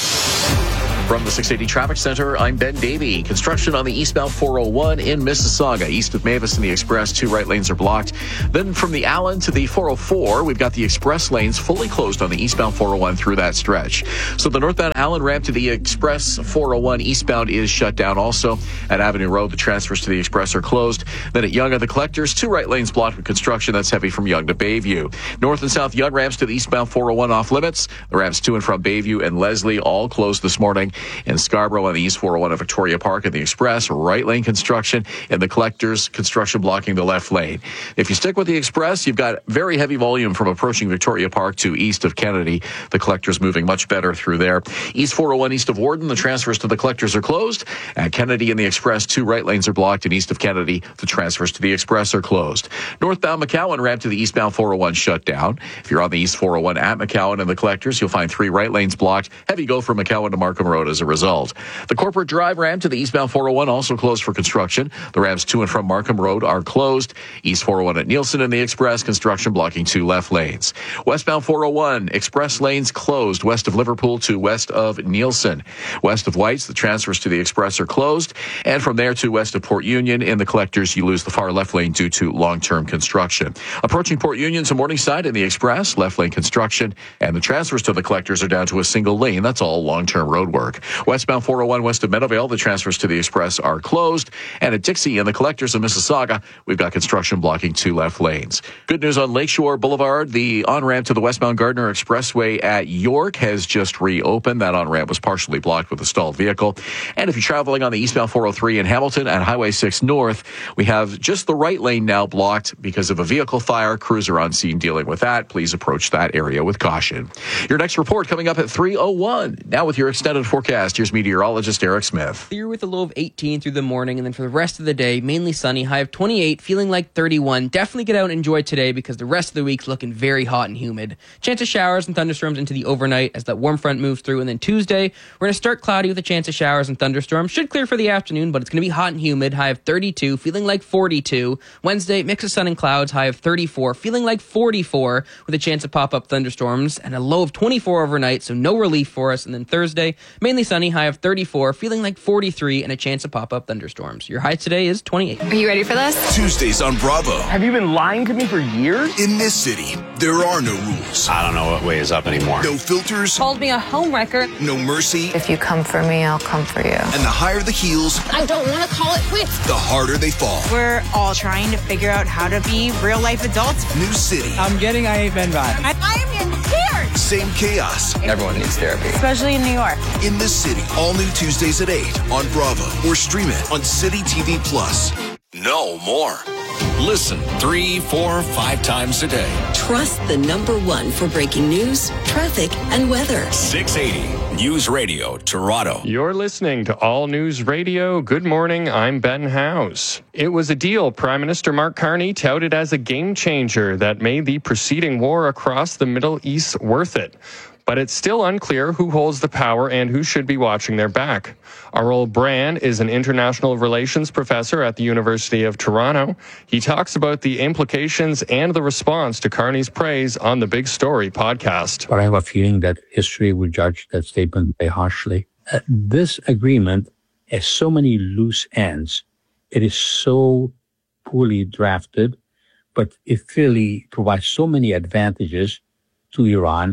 From the six eighty Traffic Center, I'm Ben Davey. Construction on the eastbound four oh one in Mississauga. East of Mavis and the Express, two right lanes are blocked. Then from the Allen to the four oh four, we've got the Express lanes fully closed on the eastbound four oh one through that stretch. So the northbound Allen ramp to the Express four oh one eastbound is shut down also. At Avenue Road, the transfers to the Express are closed. Then at Yonge at the Collectors, two right lanes blocked with construction that's heavy from Yonge to Bayview. North and south Yonge ramps to the eastbound four oh one off limits. The ramps to and from Bayview and Leslie all closed this morning. In Scarborough on the East four oh one at Victoria Park and the Express, right lane construction, and the Collectors, construction blocking the left lane. If you stick with the Express, you've got very heavy volume from approaching Victoria Park to east of Kennedy. The Collectors moving much better through there. East four oh one east of Warden, the transfers to the Collectors are closed. At Kennedy and the Express, two right lanes are blocked, and east of Kennedy, the transfers to the Express are closed. Northbound McCowan ramp to the eastbound four oh one shut down. If you're on the East four oh one at McCowan and the Collectors, you'll find three right lanes blocked. Heavy go from McCowan to Markham Road as a result. The Corporate Drive ramp to the eastbound four oh one also closed for construction. The ramps to and from Markham Road are closed. East four oh one at Nielsen and the Express, construction blocking two left lanes. Westbound four oh one, Express lanes closed west of Liverpool to west of Nielsen. West of Whites, the transfers to the Express are closed. And from there to west of Port Union in the Collectors, you lose the far left lane due to long-term construction. Approaching Port Union to Morningside in the Express, left lane construction. And the transfers to the Collectors are down to a single lane. That's all long-term road work. Westbound four oh one west of Meadowvale, the transfers to the Express are closed. And at Dixie and the Collectors in Mississauga, we've got construction blocking two left lanes. Good news on Lakeshore Boulevard. The on-ramp to the westbound Gardner Expressway at York has just reopened. That on-ramp was partially blocked with a stalled vehicle. And if you're traveling on the eastbound four oh three in Hamilton and Highway six North, we have just the right lane now blocked because of a vehicle fire. Crews are on scene dealing with that. Please approach that area with caution. Your next report coming up at three oh one. Now with your extended forecast, here's meteorologist Eric Smith. Clear with a low of eighteen through the morning, and then for the rest of the day, mainly sunny, high of twenty-eight, feeling like thirty-one. Definitely get out and enjoy today because the rest of the week's looking very hot and humid. Chance of showers and thunderstorms into the overnight as that warm front moves through, and then Tuesday, we're going to start cloudy with a chance of showers and thunderstorms. Should clear for the afternoon, but it's going to be hot and humid, high of thirty-two, feeling like forty-two. Wednesday, mix of sun and clouds, high of thirty-four, feeling like forty-four, with a chance of pop-up thunderstorms, and a low of twenty-four overnight, so no relief for us. And then Thursday, mainly sunny, high of thirty-four, feeling like forty-three, and a chance of pop-up thunderstorms. Your high today is twenty-eight. Are you ready for this? Tuesdays on Bravo. Have you been lying to me for years? In this city, there are no rules. I don't know what way is up anymore. No filters. Called me a homewrecker. No mercy. If you come for me, I'll come for you. And the higher the heels, I don't want to call it quits. the harder they fall. We're all trying to figure out how to be real life adults. New city. I'm getting I Ain't Ben vibes. I, I'm in tears. Same chaos. Everyone needs therapy. Especially in New York. In this city. All new Tuesdays at eight on Bravo or stream it on City T V Plus. No more. Listen three, four, five times a day. Trust the number one for breaking news, traffic, and weather. six eighty News Radio, Toronto. You're listening to All News Radio. Good morning, I'm Ben House. It was a deal Prime Minister Mark Carney touted as a game changer that made the preceding war across the Middle East worth it. But it's still unclear who holds the power and who should be watching their back. Arul Brand is an international relations professor at the University of Toronto. He talks about the implications and the response to Carney's praise on the Big Story podcast. But I have a feeling that history would judge that statement very harshly. Uh, this agreement has so many loose ends. It is so poorly drafted, but it clearly provides so many advantages to Iran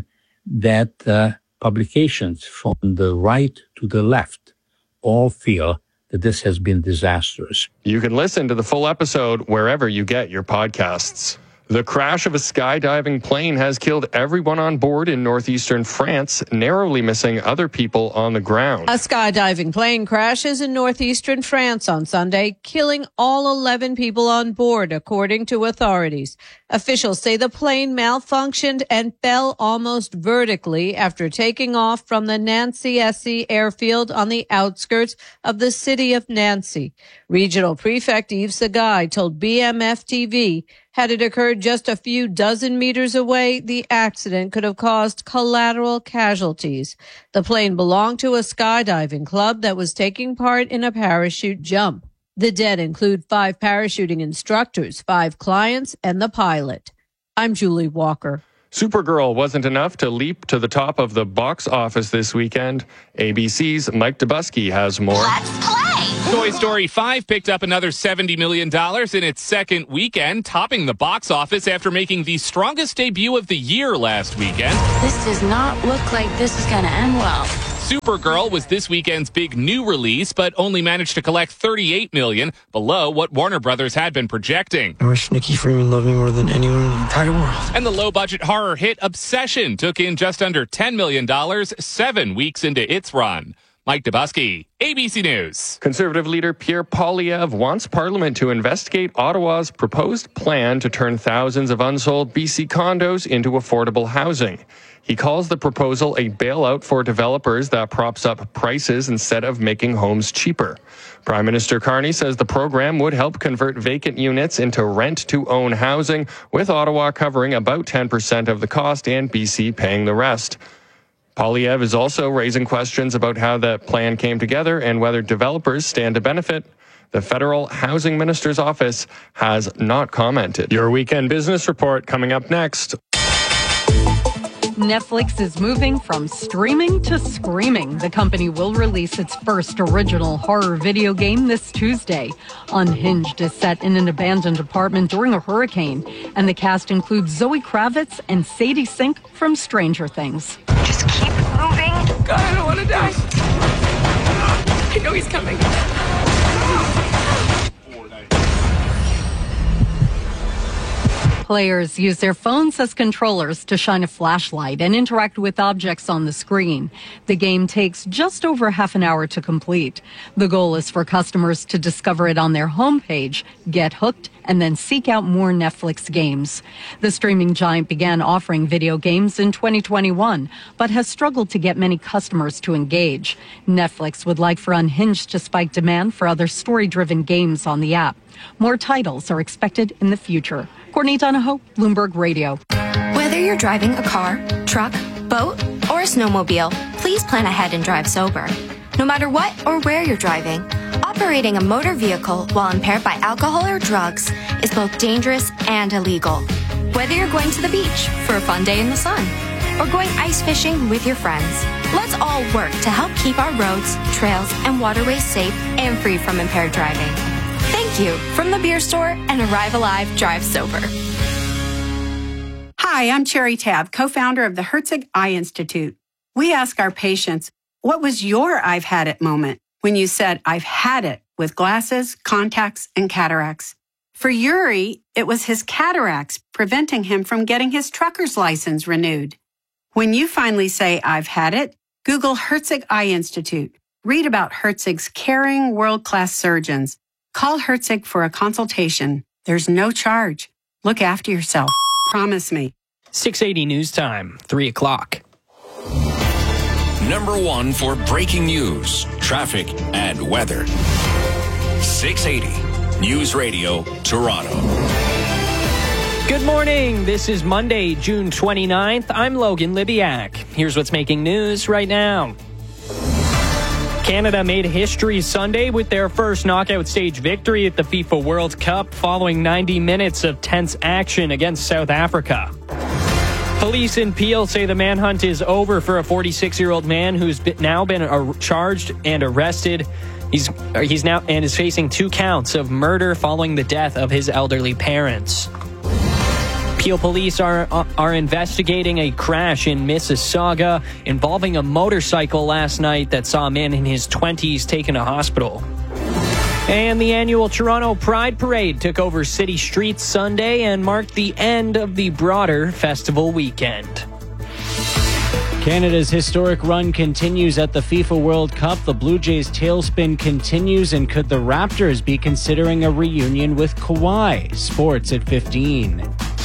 that uh, publications from the right to the left all feel that this has been disastrous. You can listen to the full episode wherever you get your podcasts. The crash of a skydiving plane has killed everyone on board in northeastern France, narrowly missing other people on the ground. A skydiving plane crashes in northeastern France on Sunday, killing all eleven people on board, according to authorities. Officials say the plane malfunctioned and fell almost vertically after taking off from the Nancy-Essy airfield on the outskirts of the city of Nancy. Regional Prefect Yves Segai told B M F T V, had it occurred just a few dozen meters away, the accident could have caused collateral casualties. The plane belonged to a skydiving club that was taking part in a parachute jump. The dead include five parachuting instructors, five clients, and the pilot. I'm Julie Walker. Supergirl wasn't enough to leap to the top of the box office this weekend. A B C's Mike Dubusky has more. Let's play! Toy Story five picked up another seventy million dollars in its second weekend, topping the box office after making the strongest debut of the year last weekend. This does not look like this is going to end well. Supergirl was this weekend's big new release, but only managed to collect thirty-eight million dollars, below what Warner Brothers had been projecting. I wish Nikki Freeman loved me more than anyone in the entire world. And the low-budget horror hit Obsession took in just under ten million dollars, seven weeks into its run. Mike Dubusky, A B C News. Conservative leader Pierre Poilievre wants Parliament to investigate Ottawa's proposed plan to turn thousands of unsold B C condos into affordable housing. He calls the proposal a bailout for developers that props up prices instead of making homes cheaper. Prime Minister Carney says the program would help convert vacant units into rent-to-own housing, with Ottawa covering about ten percent of the cost and B C paying the rest. Poilievre is also raising questions about how the plan came together and whether developers stand to benefit. The Federal Housing Minister's office has not commented. Your weekend business report coming up next. Netflix is moving from streaming to screaming. The company will release its first original horror video game this Tuesday. Unhinged is set in an abandoned apartment during a hurricane, and the cast includes Zoe Kravitz and Sadie Sink from Stranger Things. Just keep moving. God, I don't want to die. I know he's coming. Players use their phones as controllers to shine a flashlight and interact with objects on the screen. The game takes just over half an hour to complete. The goal is for customers to discover it on their homepage, get hooked, and then seek out more Netflix games. The streaming giant began offering video games in twenty twenty-one, but has struggled to get many customers to engage. Netflix would like for Unhinged to spike demand for other story-driven games on the app. More titles are expected in the future. Courtney Donahoe, Bloomberg Radio. Whether you're driving a car, truck, boat, or a snowmobile, please plan ahead and drive sober. No matter what or where you're driving, operating a motor vehicle while impaired by alcohol or drugs is both dangerous and illegal. Whether you're going to the beach for a fun day in the sun or going ice fishing with your friends, let's all work to help keep our roads, trails, and waterways safe and free from impaired driving. Thank you from the Beer Store and Arrive Alive Drive Sober. Hi, I'm Cherry Tab, co-founder of the Herzig Eye Institute. We ask our patients, what was your I've had it moment when you said, I've had it with glasses, contacts, and cataracts? For Yuri, it was his cataracts preventing him from getting his trucker's license renewed. When you finally say, I've had it, Google Herzig Eye Institute. Read about Herzig's caring, world-class surgeons. Call Herzig for a consultation. There's no charge. Look after yourself. Promise me. six eighty News Time, three o'clock. Number one for breaking news, traffic, and weather. six eighty News Radio, Toronto. Good morning. This is Monday, June twenty-ninth. I'm Logan Libiak. Here's what's making news right now. Canada made history Sunday with their first knockout stage victory at the FIFA World Cup following ninety minutes of tense action against South Africa. Police in Peel say the manhunt is over for a forty-six-year-old man who's now been charged and arrested. He's he's now and is facing two counts of murder following the death of his elderly parents. Peel police are are investigating a crash in Mississauga involving a motorcycle last night that saw a man in his twenties taken to hospital. And the annual Toronto Pride Parade took over city streets Sunday and marked the end of the broader festival weekend. Canada's historic run continues at the FIFA World Cup. The Blue Jays' tailspin continues, and could the Raptors be considering a reunion with Kawhi? Sports at fifteen.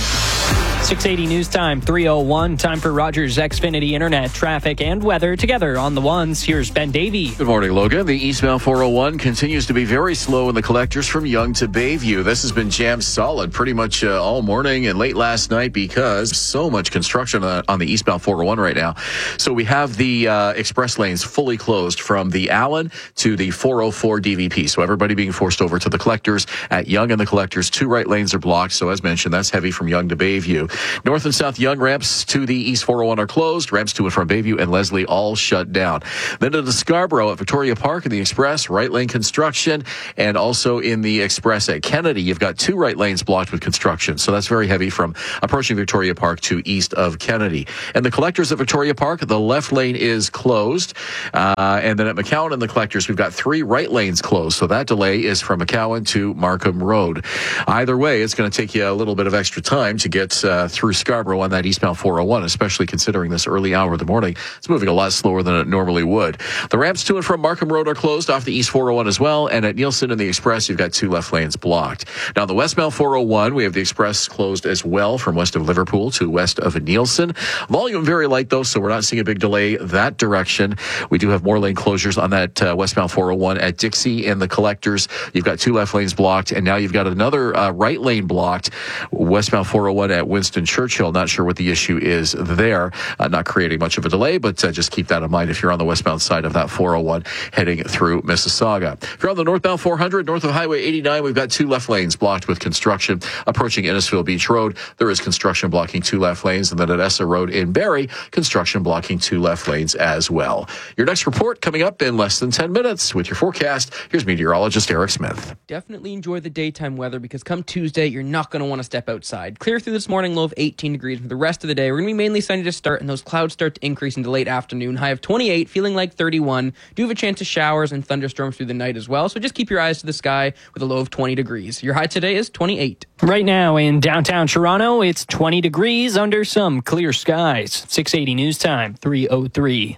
six eighty News Time, three oh one. Time for Rogers Xfinity Internet, traffic, and weather together on the ones. Here's Ben Davey. Good morning, Logan. The eastbound four oh one continues to be very slow in the collectors from Yonge to Bayview. This has been jammed solid pretty much uh, all morning and late last night because so much construction on, on the eastbound four oh one right now. So we have the uh, express lanes fully closed from the Allen to the four oh four D V P. So everybody being forced over to the collectors at Yonge and the collectors. Two right lanes are blocked. So as mentioned, that's heavy from Yonge to Bayview. North and South Yonge ramps to the East four oh one are closed. Ramps to and from Bayview and Leslie all shut down. Then to the Scarborough at Victoria Park in the Express, right lane construction. And also in the Express at Kennedy, you've got two right lanes blocked with construction. So that's very heavy from approaching Victoria Park to east of Kennedy. And the collectors at Victoria Park, the left lane is closed. Uh, and then at McCowan and the collectors, we've got three right lanes closed. So that delay is from McCowan to Markham Road. Either way, it's going to take you a little bit of extra time to get uh, through Scarborough on that eastbound four oh one, especially considering this early hour of the morning. It's moving a lot slower than it normally would. The ramps to and from Markham Road are closed off the East four oh one as well. And at Nielsen and the Express, you've got two left lanes blocked. Now, the westbound four oh one, we have the Express closed as well from west of Liverpool to west of Nielsen. Volume very light, though, so we're not seeing a big delay that direction. We do have more lane closures on that uh, westbound four oh one at Dixie and the collectors. You've got two left lanes blocked, and now you've got another uh, right lane blocked, westbound four oh one at Winston Churchill. Not sure what the issue is there. Uh, not creating much of a delay, but uh, just keep that in mind if you're on the westbound side of that four oh one heading through Mississauga. If you're on the northbound four hundred, north of Highway eighty-nine, we've got two left lanes blocked with construction. Approaching Innisfil Beach Road, there is construction blocking two left lanes, and then at Essa Road in Barrie, construction blocking two left lanes as well. Your next report coming up in less than ten minutes. With your forecast, here's meteorologist Eric Smith. Definitely enjoy the daytime weather because come Tuesday, you're not going to want to step outside. Clear through this morning, low of eighteen degrees. For the rest of the day, we're going to be mainly sunny to start, and those clouds start to increase into late afternoon. High of twenty-eight, feeling like thirty-one. Do have a chance of showers and thunderstorms through the night as well, so just keep your eyes to the sky with a low of twenty degrees. Your high today is twenty-eight. Right now in downtown Toronto, it's twenty degrees under some clear skies. six eighty News Time, three oh three.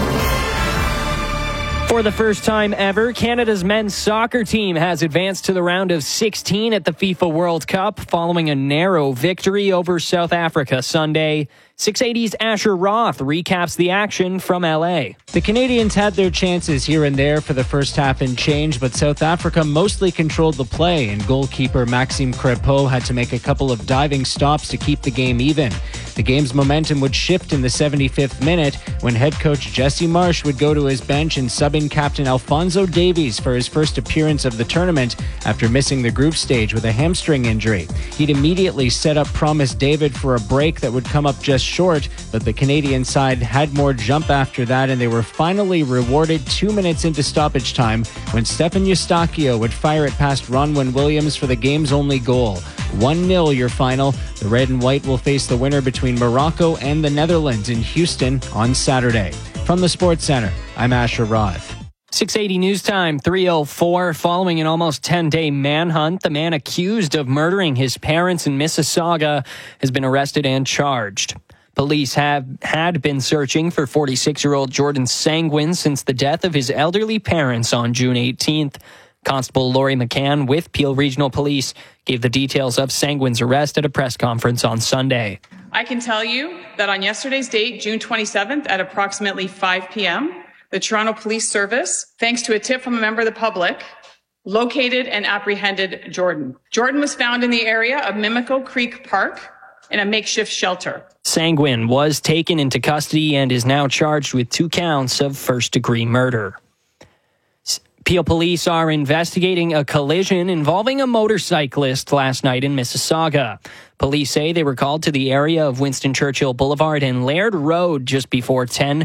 For the first time ever, Canada's men's soccer team has advanced to the round of sixteen at the FIFA World Cup following a narrow victory over South Africa Sunday. six eighty's Asher Roth recaps the action from L A. The Canadians had their chances here and there for the first half and change, but South Africa mostly controlled the play, and goalkeeper Maxime Crepeau had to make a couple of diving stops to keep the game even. The game's momentum would shift in the seventy-fifth minute when head coach Jesse Marsh would go to his bench and sub in captain Alphonso Davies for his first appearance of the tournament after missing the group stage with a hamstring injury. He'd immediately set up Promise David for a break that would come up just short, but the Canadian side had more jump after that, and they were finally rewarded two minutes into stoppage time when Stefan Eustachio would fire it past Ronwen Williams for the game's only goal. one nil your final. The red and white will face the winner between Morocco and the Netherlands in Houston on Saturday. From the Sports Center, I'm Asher Roth. six eighty News Time, three oh four. Following an almost ten-day manhunt, the man accused of murdering his parents in Mississauga has been arrested and charged. Police have had been searching for forty-six-year-old Jordan Sanguin since the death of his elderly parents on June eighteenth. Constable Laurie McCann with Peel Regional Police gave the details of Sanguin's arrest at a press conference on Sunday. I can tell you that on yesterday's date, June twenty-seventh, at approximately five p.m., the Toronto Police Service, thanks to a tip from a member of the public, located and apprehended Jordan. Jordan was found in the area of Mimico Creek Park in a makeshift shelter. Sanguin was taken into custody and is now charged with two counts of first-degree murder. Peel police are investigating a collision involving a motorcyclist last night in Mississauga. Police say they were called to the area of Winston Churchill Boulevard and Laird Road just before ten.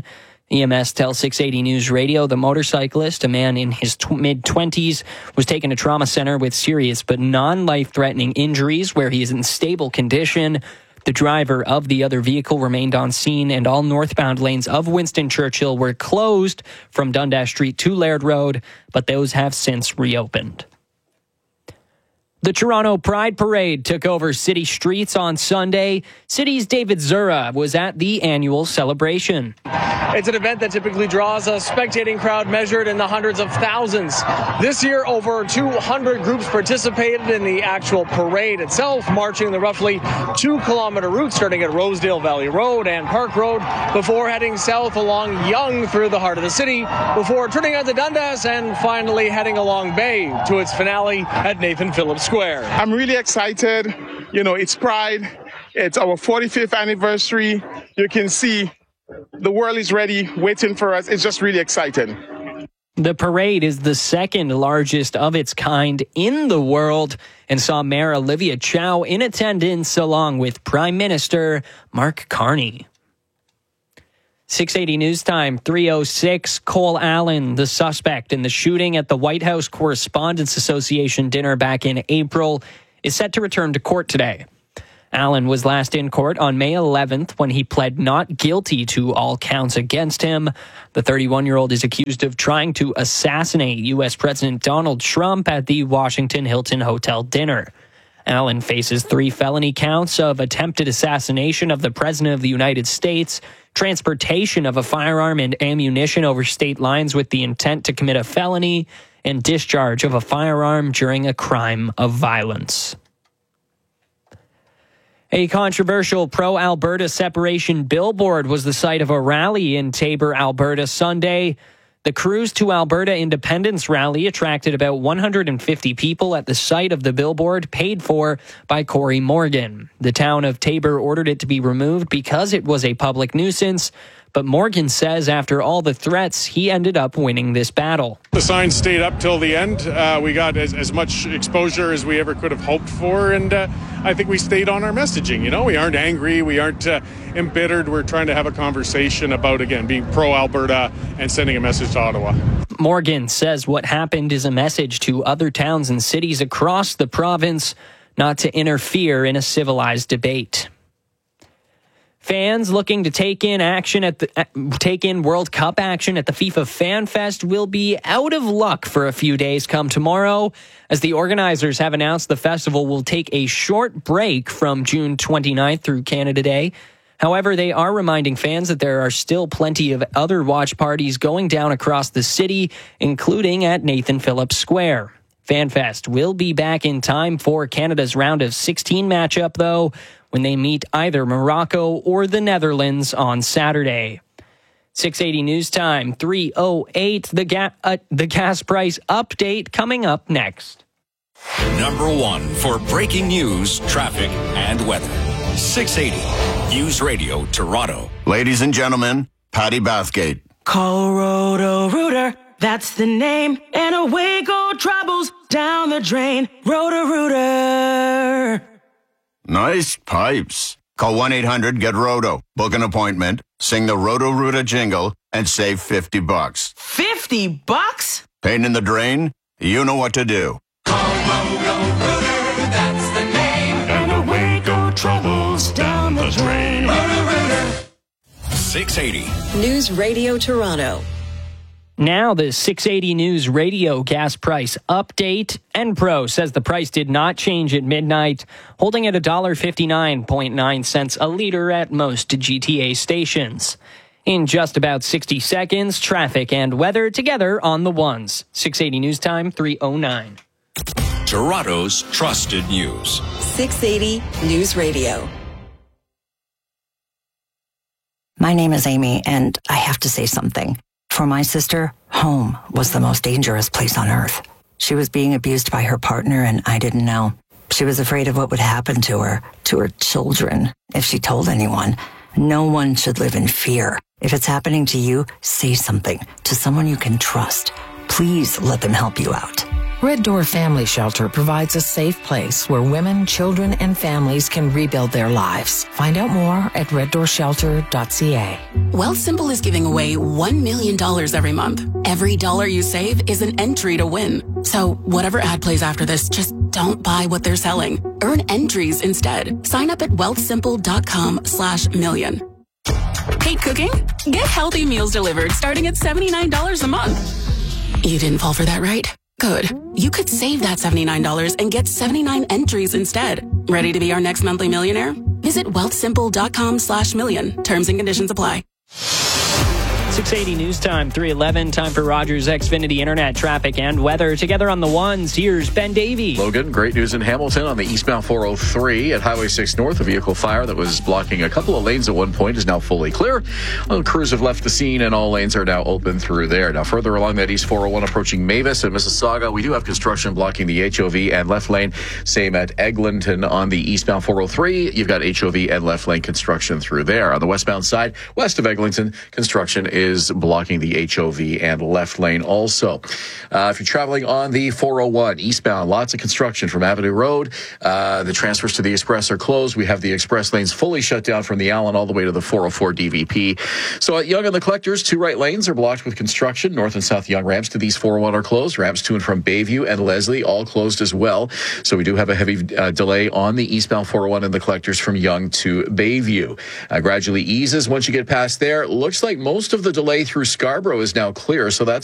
E M S tells six eighty News Radio the motorcyclist, a man in his tw- mid-twenties, was taken to trauma center with serious but non-life-threatening injuries where he is in stable condition. The driver of the other vehicle remained on scene, and all northbound lanes of Winston Churchill were closed from Dundas Street to Laird Road, but those have since reopened. The Toronto Pride Parade took over city streets on Sunday. City's David Zura was at the annual celebration. It's an event that typically draws a spectating crowd measured in the hundreds of thousands. This year, over two hundred groups participated in the actual parade itself, marching the roughly two-kilometer route starting at Rosedale Valley Road and Park Road before heading south along Yonge through the heart of the city, before turning onto Dundas and finally heading along Bay to its finale at Nathan Phillips Square. I'm really excited. You know, it's Pride. It's our forty-fifth anniversary. You can see the world is ready, waiting for us. It's just really exciting. The parade is the second largest of its kind in the world and saw Mayor Olivia Chow in attendance along with Prime Minister Mark Carney. six eighty News Time, three oh six, Cole Allen, the suspect in the shooting at the White House Correspondents Association dinner back in April, is set to return to court today. Allen was last in court on May eleventh when he pled not guilty to all counts against him. The thirty-one-year-old is accused of trying to assassinate U S President Donald Trump at the Washington Hilton Hotel dinner. Allen faces three felony counts of attempted assassination of the President of the United States, transportation of a firearm and ammunition over state lines with the intent to commit a felony, and discharge of a firearm during a crime of violence. A controversial pro-Alberta separation billboard was the site of a rally in Taber, Alberta, Sunday. The Cruise to Alberta Independence rally attracted about one hundred fifty people at the site of the billboard, paid for by Corey Morgan. The town of Taber ordered it to be removed because it was a public nuisance, but Morgan says after all the threats, he ended up winning this battle. The sign stayed up till the end. Uh, we got as, as much exposure as we ever could have hoped for, and uh, I think we stayed on our messaging. You know, we aren't angry, we aren't uh, embittered. We're trying to have a conversation about, again, being pro-Alberta and sending a message to Ottawa. Morgan says what happened is a message to other towns and cities across the province not to interfere in a civilized debate. Fans looking to take in action at the uh, take in World Cup action at the FIFA Fan Fest will be out of luck for a few days come tomorrow, as the organizers have announced the festival will take a short break from June twenty-ninth through Canada Day. However, they are reminding fans that there are still plenty of other watch parties going down across the city, including at Nathan Phillips Square. FanFest will be back in time for Canada's round of sixteen matchup, though, when they meet either Morocco or the Netherlands on Saturday. six eighty News Time, three oh eight, the, ga- uh, the gas price update coming up next. Number one for breaking news, traffic, and weather. six eighty News Radio, Toronto. Ladies and gentlemen, Patty Bathgate. Call Roto-Rooter, that's the name, and away go troubles down the drain. Roto-Rooter. Nice pipes. Call one eight hundred get roto. Book an appointment, sing the Roto-Rooter jingle, and save fifty bucks. fifty bucks? Pain in the drain? You know what to do. Call Roto-Rooter, that's the name, and away go troubles down the drain. Roto-Rooter. six eighty News Radio Toronto. Now the six eighty News Radio gas price update. Enpro says the price did not change at midnight, holding at one dollar fifty-nine point nine cents a liter at most G T A stations. In just about sixty seconds, traffic and weather together on the ones. six eighty News Time, three oh nine. Toronto's trusted news. six eighty News Radio. My name is Amy, and I have to say something. For my sister, home was the most dangerous place on earth. She was being abused by her partner, and I didn't know. She was afraid of what would happen to her, to her children, if she told anyone. No one should live in fear. If it's happening to you, say something to someone you can trust. Please let them help you out. Red Door Family Shelter provides a safe place where women, children, and families can rebuild their lives. Find out more at red door shelter dot c a. Wealthsimple is giving away one million dollars every month. Every dollar you save is an entry to win. So whatever ad plays after this, just don't buy what they're selling. Earn entries instead. Sign up at wealthsimple.com slash million. Hate cooking? Get healthy meals delivered starting at seventy-nine dollars a month. You didn't fall for that, right? Good. You could save that seventy-nine dollars and get seventy-nine entries instead. Ready to be our next monthly millionaire? Visit wealthsimple.com slash million. Terms and conditions apply. six eighty News Time, three eleven. Time for Rogers Xfinity Internet traffic and weather. Together on the ones, here's Ben Davey. Logan, great news in Hamilton on the eastbound four oh three at Highway six North. A vehicle fire that was blocking a couple of lanes at one point is now fully clear. Well, crews have left the scene and all lanes are now open through there. Now, further along that East four oh one approaching Mavis and Mississauga, we do have construction blocking the H O V and left lane. Same at Eglinton on the eastbound four oh three. You've got H O V and left lane construction through there. On the westbound side, west of Eglinton, construction is is blocking the H O V and left lane also. Uh, if you're traveling on the four oh one eastbound, lots of construction from Avenue Road. Uh, the transfers to the Express are closed. We have the Express lanes fully shut down from the Allen all the way to the four oh four D V P. So at Yonge and the Collectors, two right lanes are blocked with construction. North and South Yonge ramps to these four oh one are closed. Ramps to and from Bayview and Leslie all closed as well. So we do have a heavy uh, delay on the eastbound four oh one and the Collectors from Yonge to Bayview. Uh, gradually eases once you get past there. Looks like most of the delay through Scarborough is now clear, so that's